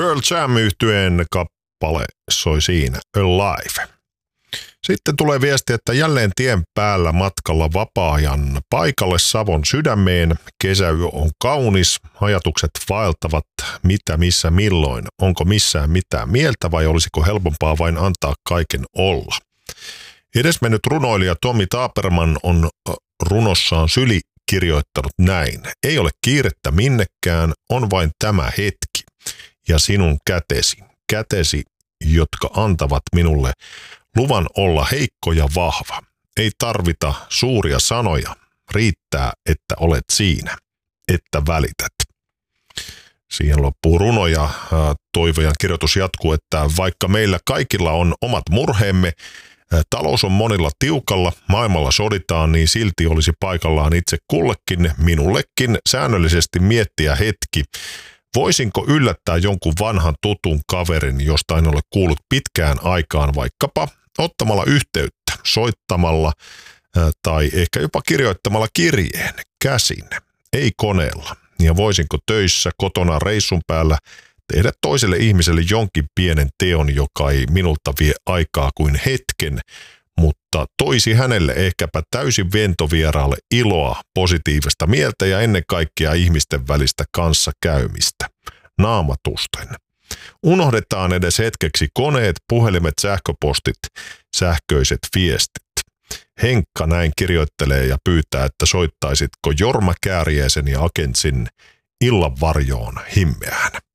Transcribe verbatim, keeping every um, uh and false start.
Pearl Jam-yhtyeen kappale soi siinä, Alive. Sitten tulee viesti, että jälleen tien päällä matkalla vapaa-ajan paikalle Savon sydämeen. Kesäyö on kaunis, ajatukset vaeltavat mitä, missä, milloin. Onko missään mitään mieltä vai olisiko helpompaa vain antaa kaiken olla? Edesmennyt runoilija Tommy Taberman on runossaan Syli kirjoittanut näin. Ei ole kiirettä minnekään, on vain tämä hetki ja sinun kätesi. Kätesi, jotka antavat minulle luvan olla heikko ja vahva. Ei tarvita suuria sanoja. Riittää, että olet siinä, että välität. Siihen loppuu runo ja Toivojan kirjoitus jatkuu, että vaikka meillä kaikilla on omat murheemme, talous on monilla tiukalla, maailmalla soditaan, niin silti olisi paikallaan itse kullekin, minullekin säännöllisesti miettiä hetki. Voisinko yllättää jonkun vanhan tutun kaverin, josta en ole kuullut pitkään aikaan, vaikkapa ottamalla yhteyttä, soittamalla ää, tai ehkä jopa kirjoittamalla kirjeen käsin, ei koneella. Ja voisinko töissä, kotona, reissun päällä tehdä toiselle ihmiselle jonkin pienen teon, joka ei minulta vie aikaa kuin hetken, mutta toisi hänelle ehkäpä täysin ventovieraalle iloa, positiivista mieltä ja ennen kaikkea ihmisten välistä kanssakäymistä, naamatusten. Unohdetaan edes hetkeksi koneet, puhelimet, sähköpostit, sähköiset viestit. Henkka näin kirjoittelee ja pyytää, että soittaisitko Jorma Kääriäisen ja Agentsin Illan varjoon himmeään.